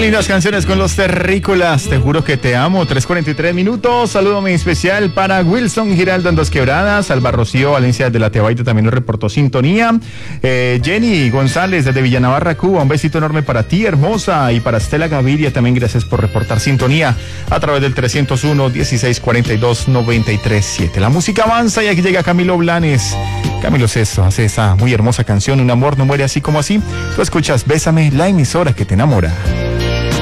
lindas canciones con los terrícolas. Te juro que te amo. 3:43 minutos. Saludo muy especial para Wilson Giraldo en Dos Quebradas. Alba Rocío Valencia desde La Tebaida también nos reportó sintonía. Jenny González desde Villanavarra, Cuba. Un besito enorme para ti, hermosa. Y para Estela Gaviria también gracias por reportar sintonía a través del 301-1642-937. La música avanza y aquí llega Camilo Blanes. Camilo Sesto hace esa muy hermosa canción, Un amor no muere así como así. Tú escuchas Bésame, la emisora que te enamora.